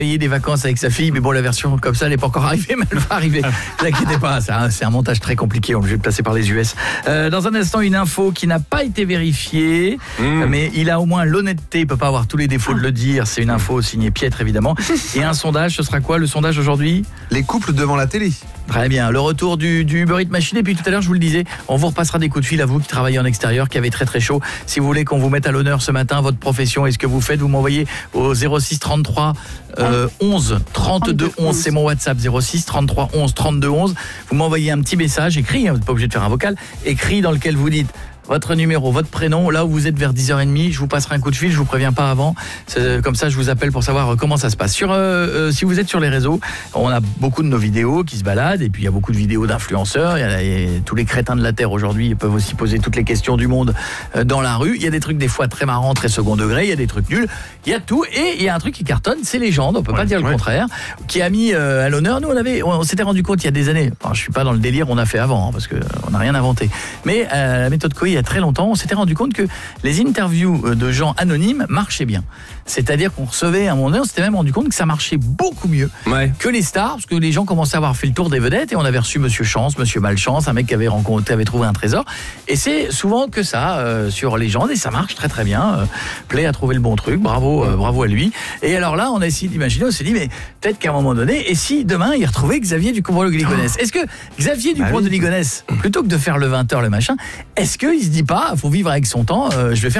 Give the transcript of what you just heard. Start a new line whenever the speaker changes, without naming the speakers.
payer des vacances avec sa fille, mais bon, la version comme ça, elle n'est pas encore arrivée, mais elle va arriver. Ne vous inquiétez pas, c'est un montage très compliqué, on est obligé de passer par les US. Dans un instant, une info qui n'a pas été vérifiée, mais il a au moins l'honnêteté, il ne peut pas avoir tous les défauts de le dire. C'est une info signée Pietre, évidemment. Et un sondage, ce sera quoi le sondage aujourd'hui ?
Les couples devant la télé.
Très bien, le retour du Uber Eats Machine. Et puis tout à l'heure, je vous le disais, on vous repassera des coups de fil à vous qui travaillez en extérieur, qui avez très très chaud. Si vous voulez qu'on vous mette à l'honneur ce matin votre profession et ce que vous faites, vous m'envoyez au 06 33 11 32 11. C'est mon WhatsApp, 06 33 11 32 11. Vous m'envoyez un petit message écrit, vous n'êtes pas obligé de faire un vocal, écrit dans lequel vous dites votre numéro, votre prénom, là où vous êtes vers 10h30, je vous passerai un coup de fil, je vous préviens pas avant. Comme ça, je vous appelle pour savoir comment ça se passe. Si vous êtes sur les réseaux, on a beaucoup de nos vidéos qui se baladent, et puis il y a beaucoup de vidéos d'influenceurs. Tous les crétins de la Terre aujourd'hui peuvent aussi poser toutes les questions du monde dans la rue. Il y a des trucs des fois très marrants, très second degré, il y a des trucs nuls, il y a tout, et il y a un truc qui cartonne, c'est Légende, on peut pas dire le contraire, qui a mis à l'honneur. Nous, on s'était rendu compte il y a des années, enfin, je suis pas dans le délire, on a fait avant, parce qu'on n'a rien inventé, mais la méthode Coué, il y a très longtemps, on s'était rendu compte que les interviews de gens anonymes marchaient bien. C'est-à-dire qu'on recevait à un moment donné, on s'était même rendu compte que ça marchait beaucoup mieux que les stars, parce que les gens commençaient à avoir fait le tour des vedettes, et on avait reçu Monsieur Chance, Monsieur Malchance, un mec qui avait trouvé un trésor, et c'est souvent que ça sur Légende, et ça marche très très bien. Play a trouvé le bon truc, bravo à lui. Et alors là, on a essayé d'imaginer, on s'est dit, mais peut-être qu'à un moment donné, et si demain il retrouvait Xavier Dupont de Ligonnès, est-ce que Xavier Dupont de Ligonnès, plutôt que de faire le 20h le machin, est-ce qu'il se dit pas, faut vivre avec son temps, je vais faire